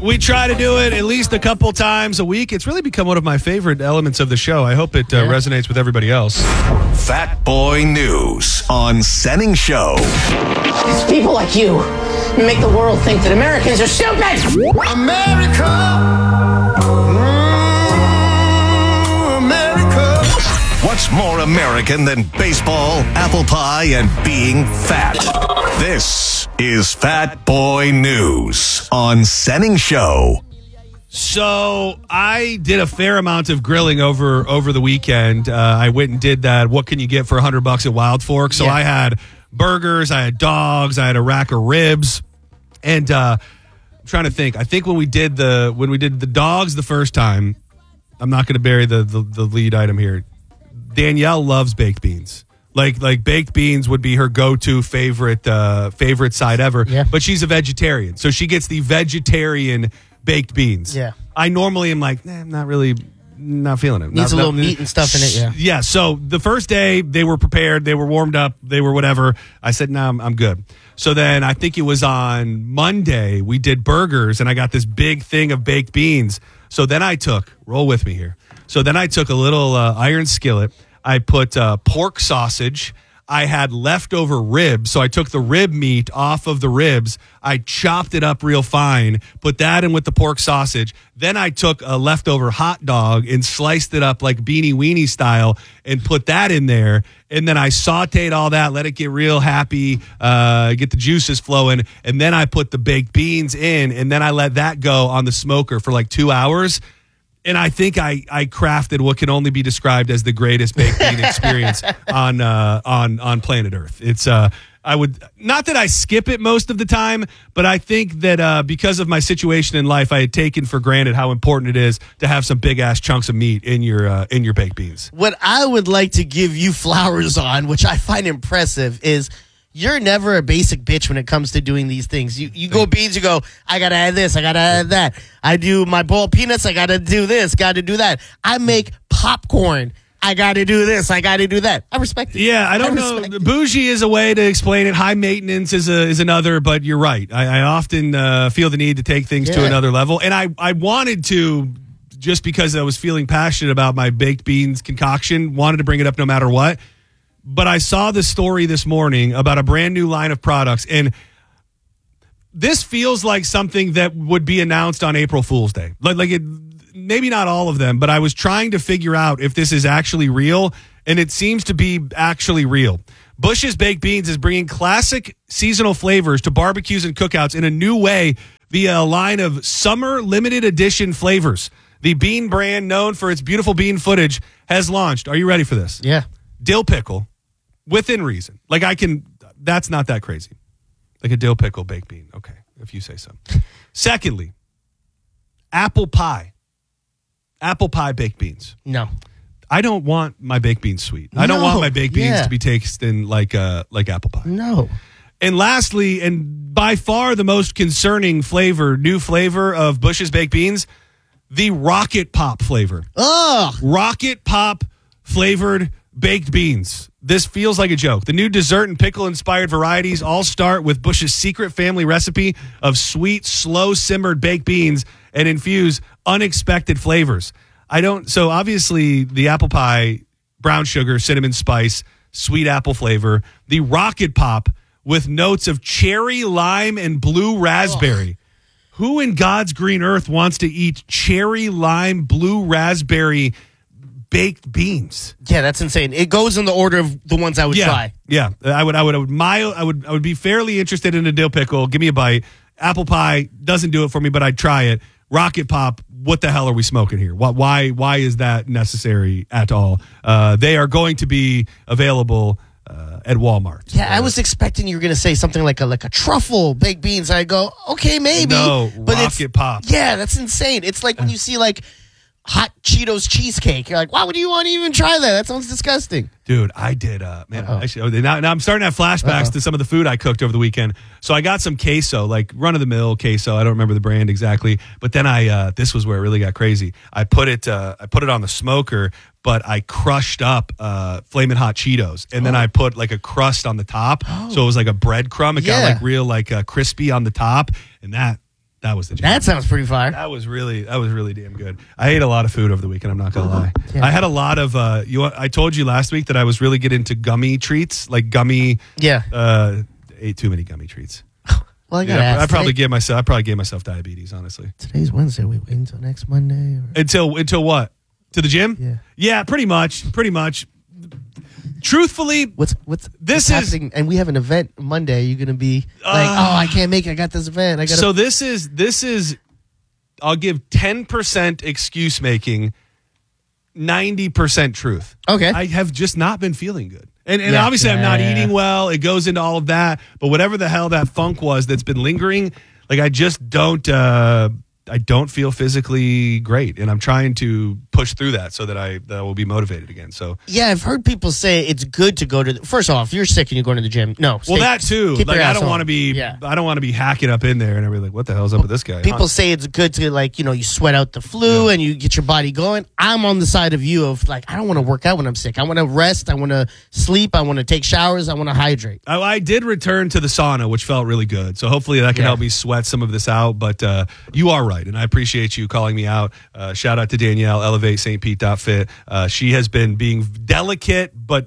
We try to do it at least a couple times a week. It's really become one of my favorite elements of the show. I hope it resonates with everybody else. Fat Boy News on Senning Show. It's people like you who make the world think that Americans are stupid. America. America. What's more American than baseball, apple pie, and being fat? This is Fat Boy News on Senning Show. So I did a fair amount of grilling over the weekend. I went and did that. What can you get for $100 at Wild Fork? So I had burgers, I had dogs, I had a rack of ribs, and I'm trying to think. I think when we did the dogs the first time, I'm not going to bury the lead item here. Danielle loves baked beans. Like baked beans would be her go-to favorite side ever. Yeah. But she's a vegetarian, so she gets the vegetarian baked beans. Yeah. I normally am like, I'm not feeling it. Needs a little meat and stuff in it, yeah. Yeah, so the first day, they were prepared, they were warmed up, they were whatever. I said, no, I'm good. So then I think it was on Monday, we did burgers, and I got this big thing of baked beans. So then roll with me here. So then I took a little iron skillet. I put pork sausage. I had leftover ribs, so I took the rib meat off of the ribs. I chopped it up real fine, put that in with the pork sausage. Then I took a leftover hot dog and sliced it up like Beanie Weenie style and put that in there. And then I sauteed all that, let it get real happy, get the juices flowing. And then I put the baked beans in, and then I let that go on the smoker for like 2 hours. And I think I crafted what can only be described as the greatest baked bean experience on planet Earth. It's I would not that I skip it most of the time, but I think that because of my situation in life, I had taken for granted how important it is to have some big ass chunks of meat in your baked beans. What I would like to give you flowers on, which I find impressive, is you're never a basic bitch when it comes to doing these things. You go beans, you go, I got to add this, I got to add that. I do my boiled peanuts, I got to do this, got to do that. I make popcorn, I got to do this, I got to do that. I respect it. Yeah, I don't know. Bougie is a way to explain it. High maintenance is another, but you're right. I often feel the need to take things to another level. And I wanted to, just because I was feeling passionate about my baked beans concoction, wanted to bring it up no matter what. But I saw the story this morning about a brand new line of products, and this feels like something that would be announced on April Fool's Day. Maybe not all of them, but I was trying to figure out if this is actually real, and it seems to be actually real. Bush's Baked Beans is bringing classic seasonal flavors to barbecues and cookouts in a new way via a line of summer limited edition flavors. The bean brand, known for its beautiful bean footage, has launched. Are you ready for this? Yeah. Dill pickle. Within reason. That's not that crazy. Like a dill pickle baked bean. Okay, if you say so. Secondly, apple pie. Apple pie baked beans. No. I don't want my baked beans sweet. I don't want my baked beans to be tasting like apple pie. No. And lastly, and by far the most concerning new flavor of Bush's Baked Beans, the Rocket Pop flavor. Ugh. Rocket Pop flavored baked beans. This feels like a joke. The new dessert and pickle-inspired varieties all start with Bush's secret family recipe of sweet, slow-simmered baked beans and infuse unexpected flavors. So obviously the apple pie, brown sugar, cinnamon spice, sweet apple flavor. The Rocket Pop with notes of cherry, lime, and blue raspberry. Oh. Who in God's green earth wants to eat cherry, lime, blue raspberry baked beans? Yeah, that's insane. It goes in the order of the ones I would try. Yeah, I would be fairly interested in a dill pickle. Give me a bite. Apple pie doesn't do it for me, but I'd try it. Rocket Pop, what the hell are we smoking here? Why is that necessary at all? They are going to be available at Walmart. Yeah, I was expecting you were going to say something like a truffle baked beans. I go, okay, maybe. No, but Rocket Pop. Yeah, that's insane. It's like when you see hot Cheetos cheesecake. You're like, why would you want to even try that? That sounds disgusting. Dude, I did, actually, now I'm starting to have flashbacks to some of the food I cooked over the weekend. So I got some queso, like run-of-the-mill queso. I don't remember the brand exactly. But then this was where it really got crazy. I put it on the smoker, but I crushed up Flamin' Hot Cheetos. And then I put like a crust on the top. So it was like a breadcrumb. It got like real crispy on the top. And that That was the jam. That sounds pretty fire. That was really damn good. I ate a lot of food over the weekend. I'm not gonna lie. Yeah. I had a lot of. I told you last week that I was really getting into gummy treats, like gummy. Yeah. Ate too many gummy treats. Well, I gotta ask. I probably gave myself diabetes. Honestly. Today's Wednesday. We wait until next Monday. Until what? To the gym? Yeah. Yeah, pretty much. Truthfully, What's happening? And we have an event Monday. You're gonna be like, oh, I can't make it. I got this event. I got. So this is. I'll give 10% excuse making, 90% truth. Okay. I have just not been feeling good. And Yeah. obviously I'm not Yeah. eating well. It goes into all of that. But whatever the hell that funk was that's been lingering, like I just don't I don't feel physically great. And I'm trying to push through that so that I will be motivated again. So Yeah, I've heard people say it's good to go to. First off, if you're sick and you're going to the gym, no. well, that too. keep Like your I ass don't home. want to be. Yeah. I don't want to be hacking up in there and everything. Like, what the hell's up with this guy? People say it's good to, like, you sweat out the flu and you get your body going. I'm on the side of you of, like, I don't want to work out when I'm sick. I want to rest. I want to sleep. I want to take showers. I want to hydrate. I did return to the sauna, which felt really good. So hopefully that can Yeah. help me sweat some of this out. But you are right, and I appreciate you calling me out. Shout out to Danielle, ElevateSt.Pete.fit. She has been being delicate but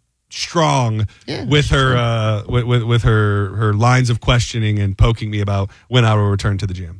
strong Yeah, with her with her lines of questioning and poking me about when I will return to the gym.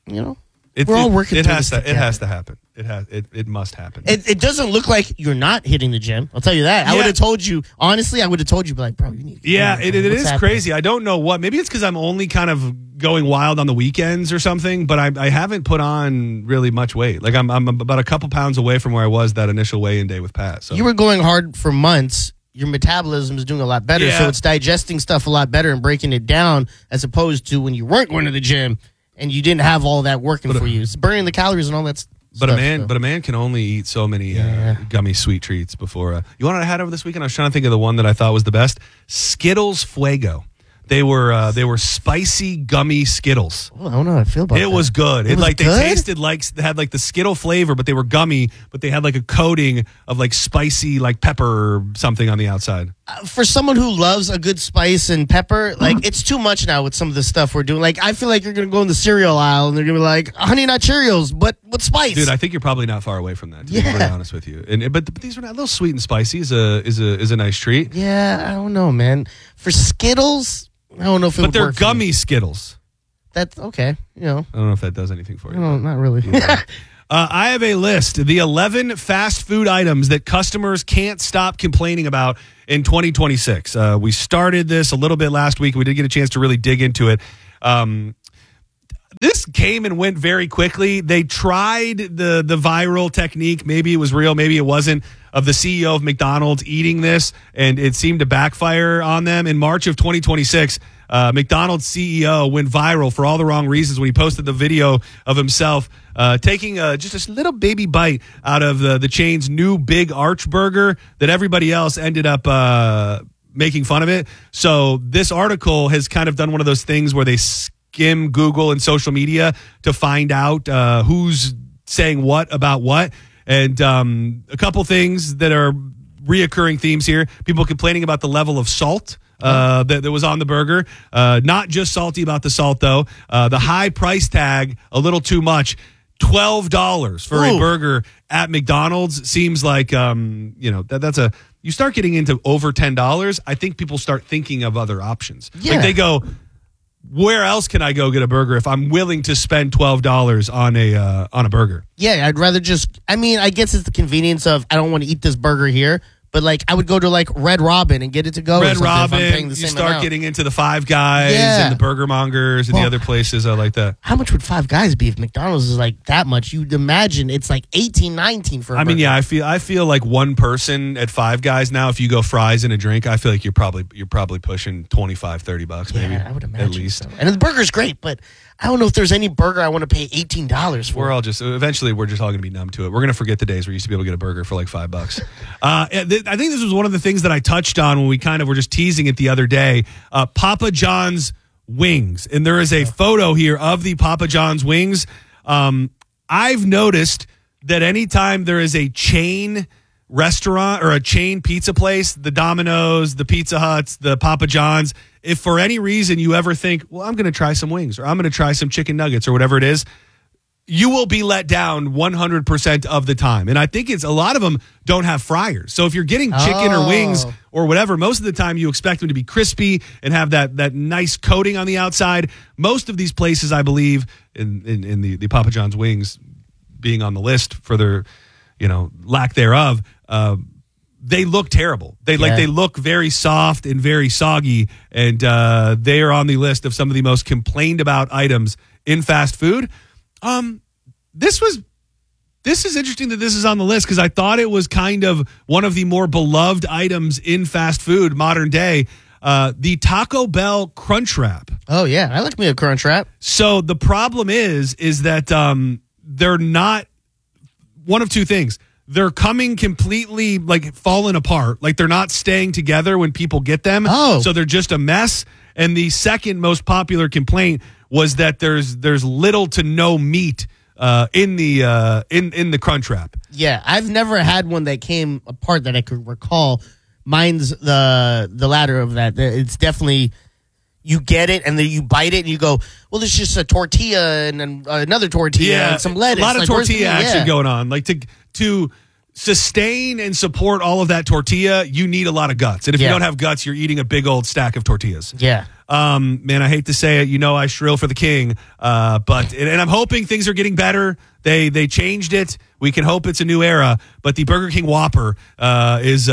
We're all working It through has this to. It has together. to happen. It must happen. It doesn't look like you're not hitting the gym. I'll tell you that. I Yeah. would have told you, honestly, like, bro, you need to get Yeah, in it there. What's is happening? crazy. I don't know what. Maybe it's because I'm only kind of going wild on the weekends or something. But I haven't put on really much weight. Like I'm about a couple pounds away from where I was that initial weigh-in day with Pat. So You were going hard for months. Your metabolism is doing a lot better, Yeah. so it's digesting stuff a lot better and breaking it down, as opposed to when you weren't going to the gym and you didn't have all that working for you. It's burning the calories and all that stuff. But a man can only eat so many gummy sweet treats before. You want what I had over this weekend? I was trying to think of the one that I thought was the best. Skittles Fuego. They were spicy gummy Skittles. Oh, I don't know how I feel about that. It was good. It was they good? tasted like they had like the Skittle flavor, but they were gummy. But they had like a coating of like spicy like pepper or something on the outside. For someone who loves a good spice and pepper, like, it's too much now with some of the stuff we're doing. Like, I feel like you're going to go in the cereal aisle and they're going to be like, Honey Nut Cheerios, but with spice. Dude, I think you're probably not far away from that. To be Yeah. really honest with you, but these are not a little sweet and spicy. Is a nice treat. Yeah, I don't know, man. For Skittles, I don't know if it But would they're work for me. gummy Skittles. That's okay. I don't know if that does anything for you. No, not really. I have a list, the 11 fast food items that customers can't stop complaining about in 2026. We started this a little bit last week. We did get a chance to really dig into it. This came and went very quickly. They tried the viral technique. Maybe it was real, maybe it wasn't, of the CEO of McDonald's eating this, and it seemed to backfire on them. In March of 2026, McDonald's CEO went viral for all the wrong reasons when he posted the video of himself taking just a little baby bite out of the chain's new Big Arch Burger that everybody else ended up making fun of it. So this article has kind of done one of those things where they skim Google and social media to find out who's saying what about what. And a couple things that are reoccurring themes here. People complaining about the level of salt that was on the burger. Not just salty about the salt, though. The high price tag, a little too much. $12 for a burger at McDonald's seems like, that's a... You start getting into over $10, I think people start thinking of other options. Yeah. Like they go, where else can I go get a burger if I'm willing to spend $12 on a burger? Yeah, I'd rather just, I guess it's the convenience of, I don't want to eat this burger here, but, like, I would go to, like, Red Robin and get it to go. Red or something if I'm paying Robin, the you same start amount. getting into the Five Guys Yeah. and the Burger Mongers and the Well, other places like that. How much would Five Guys be if McDonald's is like that much? You'd imagine it's like 18, 19 for a I mean, burger. yeah, I feel like one person at Five Guys now, if you go fries and a drink, I feel like you're probably pushing $25-$30 maybe. Yeah, I would imagine at least. so. And the burger's great, but I don't know if there's any burger I want to pay $18 for. Eventually we're just all going to be numb to it. We're going to forget the days where you used to be able to get a burger for like $5. I think this was one of the things that I touched on when we kind of were just teasing it the other day. Papa John's wings. And there is a photo here of the Papa John's wings. I've noticed that anytime there is a chain restaurant or a chain pizza place, the Domino's, the Pizza Huts, the Papa John's, if for any reason you ever think, well, I'm going to try some wings or I'm going to try some chicken nuggets or whatever it is, you will be let down 100% of the time. And I think it's a lot of them don't have fryers. So if you're getting chicken or wings or whatever, most of the time you expect them to be crispy and have that nice coating on the outside. Most of these places, I believe, in the Papa John's wings being on the list for their, lack thereof, they look terrible. They look very soft and very soggy, and they are on the list of some of the most complained about items in fast food. This is interesting that this is on the list because I thought it was kind of one of the more beloved items in fast food modern day. The Taco Bell Crunchwrap. Oh yeah, I like me a Crunchwrap. So the problem is that they're not one of two things. They're coming completely falling apart. Like they're not staying together when people get them. Oh. So they're just a mess. And the second most popular complaint was that there's little to no meat in the Crunchwrap. Yeah, I've never had one that came apart that I could recall. Mine's the latter of that. It's definitely you get it and then you bite it and you go, well, there's just a tortilla and then another tortilla and some lettuce. A lot of tortilla action going on. Like to sustain and support all of that tortilla, you need a lot of guts. And if you don't have guts, you're eating a big old stack of tortillas. Yeah. Man, I hate to say it. I shrill for the king. But I'm hoping things are getting better. They changed it. We can hope it's a new era. But the Burger King Whopper is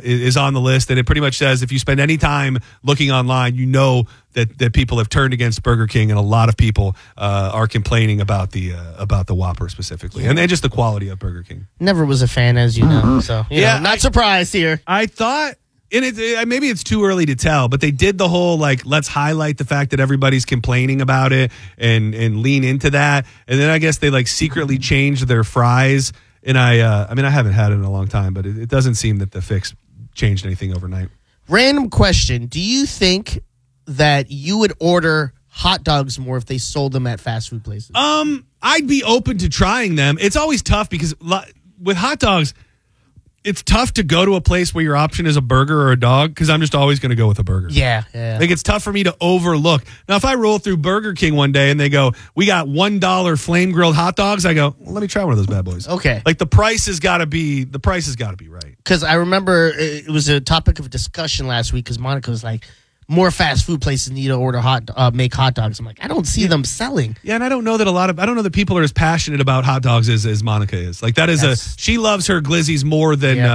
on the list, and it pretty much says if you spend any time looking online, you know that people have turned against Burger King, and a lot of people are complaining about the Whopper specifically, and then just the quality of Burger King. Never was a fan, as you know. So not surprised here. I thought. And maybe it's too early to tell, but they did the whole let's highlight the fact that everybody's complaining about it and lean into that. And then I guess they secretly changed their fries. And I haven't had it in a long time, but it doesn't seem that the fix changed anything overnight. Random question: do you think that you would order hot dogs more if they sold them at fast food places? I'd be open to trying them. It's always tough because with hot dogs, it's tough to go to a place where your option is a burger or a dog because I'm just always going to go with a burger. Yeah. It's tough for me to overlook. Now, if I roll through Burger King one day and they go, we got $1 flame grilled hot dogs, I go, well, let me try one of those bad boys. Okay. The price has got to be right. Because I remember it was a topic of discussion last week because Monica was like, more fast food places need to make hot dogs. I'm like, I don't see them selling. Yeah, and I don't know that people are as passionate about hot dogs as Monica is. She loves her glizzies more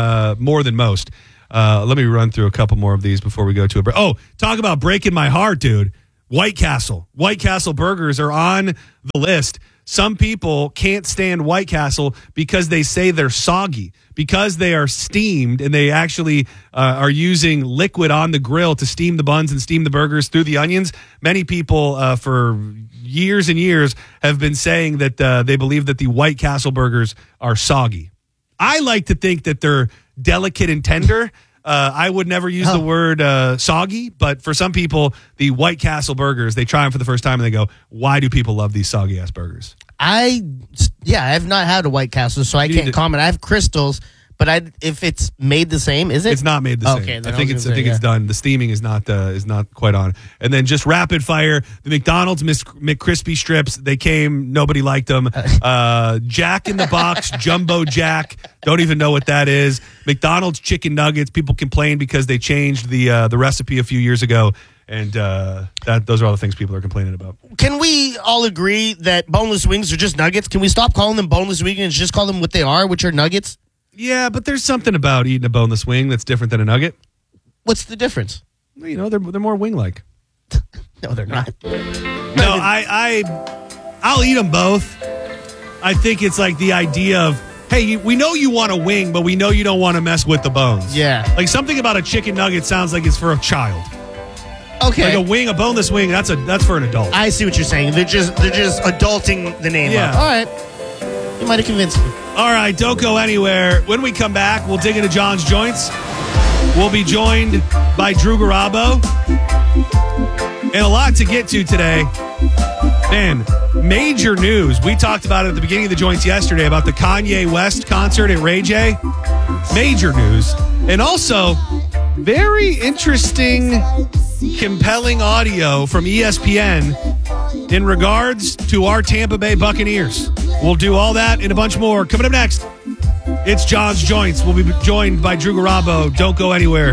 than most. Let me run through a couple more of these before we go to a break. Oh, talk about breaking my heart, dude. White Castle burgers are on the list. Some people can't stand White Castle because they say they're soggy, because they are steamed and they actually are using liquid on the grill to steam the buns and steam the burgers through the onions. Many people for years and years have been saying that they believe that the White Castle burgers are soggy. I like to think that they're delicate and tender. I would never use the word soggy, but for some people, the White Castle burgers, they try them for the first time and they go, why do people love these soggy ass burgers? I have not had a White Castle, so I can't comment. I have Crystals, but if it's made the same, is it? It's not made the same. Okay, I think it's done. The steaming is not quite on. And then just rapid fire, the McDonald's McCrispy strips, they came, nobody liked them. Jack in the Box, Jumbo Jack, don't even know what that is. McDonald's chicken nuggets, people complain because they changed the recipe a few years ago. And those are all the things people are complaining about. Can we all agree that boneless wings are just nuggets? Can we stop calling them boneless wings and just call them what they are, which are nuggets? Yeah, but there's something about eating a boneless wing that's different than a nugget. What's the difference? They're more wing-like. No, they're not. No, I'll eat them both. I think it's the idea of, hey, we know you want a wing, but we know you don't want to mess with the bones. Yeah. Something about a chicken nugget sounds like it's for a child. Okay. A boneless wing, that's for an adult. I see what you're saying. They're just adulting the name up. All right. You might have convinced me. All right, don't go anywhere. When we come back, we'll dig into John's Joints. We'll be joined by Drew Garabo. And a lot to get to today. Man, major news. We talked about it at the beginning of the joints yesterday about the Kanye West concert at Ray J. Major news. And also, very interesting, compelling audio from ESPN in regards to our Tampa Bay Buccaneers. We'll do all that and a bunch more. Coming up next, it's John's Joints. We'll be joined by Drew Garabo. Don't go anywhere.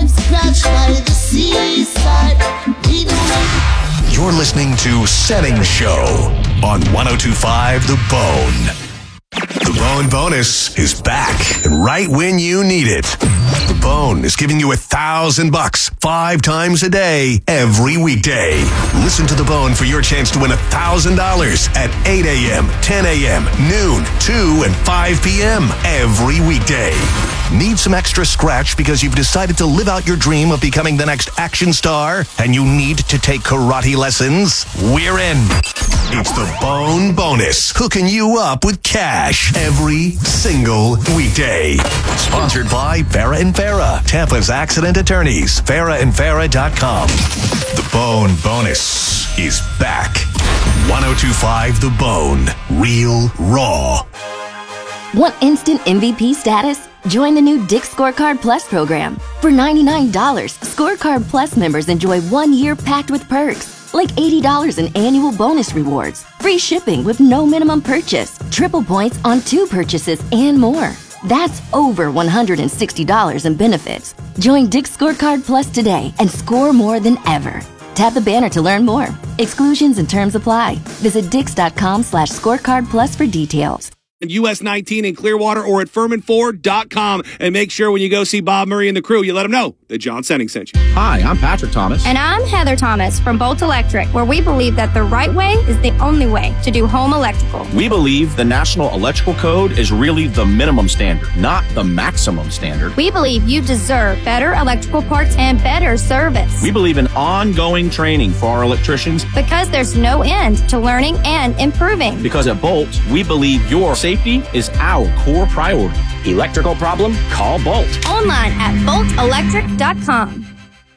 You're listening to Setting Show on 102.5 The Bone. The Bone Bonus is back and right when you need it. The Bone is giving you $1,000 5 times a day, every weekday. Listen to The Bone for your chance to win $1,000 at 8 a.m., 10 a.m., noon, 2, and 5 p.m. every weekday. Need some extra scratch because you've decided to live out your dream of becoming the next action star and you need to take karate lessons? We're in. It's the Bone Bonus, hooking you up with cash every single weekday. Sponsored by Farah and Farah, Tampa's accident attorneys, farahandfarah.com. The Bone Bonus is back. 102.5 The Bone, real raw. Want instant MVP status? Join the new Dick's Scorecard Plus program. For $99, Scorecard Plus members enjoy 1 year packed with perks, like $80 in annual bonus rewards, free shipping with no minimum purchase, triple points on 2 purchases, and more. That's over $160 in benefits. Join Dick's Scorecard Plus today and score more than ever. Tap the banner to learn more. Exclusions and terms apply. Visit dix.com/scorecard plus for details. US 19 in Clearwater or at Furman4.com. And make sure when you go see Bob Murray and the crew, you let them know that John Senning sent you. Hi, I'm Patrick Thomas. And I'm Heather Thomas from Bolt Electric, where we believe that the right way is the only way to do home electrical. We believe the National Electrical Code is really the minimum standard, not the maximum standard. We believe you deserve better electrical parts and better service. We believe in ongoing training for our electricians. Because there's no end to learning and improving. Because at Bolt, we believe your safety is our core priority. Electrical problem? Call Bolt. Online at boltelectric.com.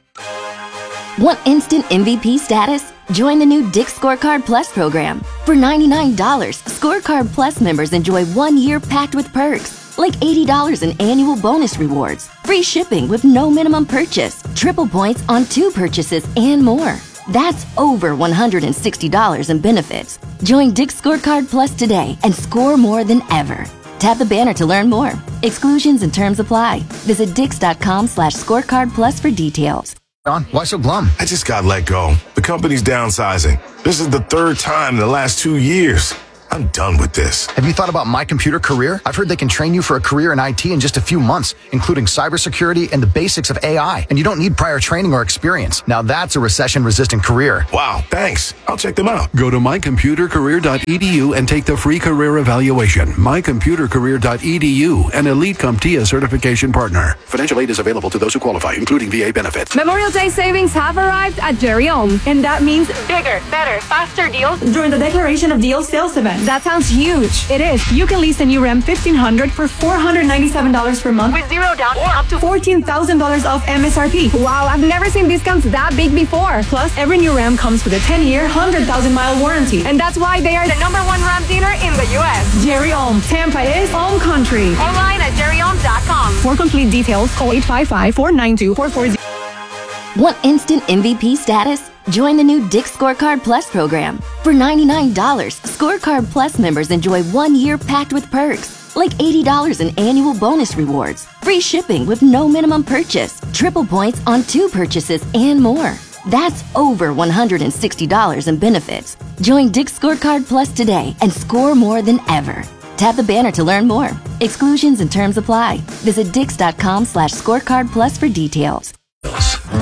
Want instant MVP status? Join the new Dick's Scorecard Plus program. For $99, Scorecard Plus members enjoy 1 year packed with perks, like $80 in annual bonus rewards, free shipping with no minimum purchase, triple points on 2 purchases, and more. That's over $160 in benefits. Join Dick's Scorecard Plus today and score more than ever. Tap the banner to learn more. Exclusions and terms apply. Visit dix.com/scorecard plus for details. Why so glum? I just got let go. The company's downsizing. This is the 3rd time in the last 2 years. I'm done with this. Have you thought about My Computer Career? I've heard they can train you for a career in IT in just a few months, including cybersecurity and the basics of AI. And you don't need prior training or experience. Now that's a recession-resistant career. Wow, thanks. I'll check them out. Go to mycomputercareer.edu and take the free career evaluation. mycomputercareer.edu, an Elite CompTIA certification partner. Financial aid is available to those who qualify, including VA benefits. Memorial Day savings have arrived at Jerry Ohm, and that means bigger, better, faster deals during the Declaration of Deals sales event. That sounds huge. It is. You can lease a new Ram 1500 for $497 per month with 0 down or up to $14,000 off MSRP. Wow, I've never seen discounts that big before. Plus, every new Ram comes with a 10-year, 100,000-mile warranty. And that's why they are the #1 Ram dealer in the U.S. Jerry Ohm. Tampa is Ohm Country. Online at jerryohm.com. For complete details, call 855-492-440. Want instant MVP status? Join the new Dick's Scorecard Plus program. For $99, Scorecard Plus members enjoy 1 year packed with perks, like $80 in annual bonus rewards, free shipping with no minimum purchase, triple points on 2 purchases, and more. That's over $160 in benefits. Join Dick's Scorecard Plus today and score more than ever. Tap the banner to learn more. Exclusions and terms apply. Visit dix.com/scorecard plus for details.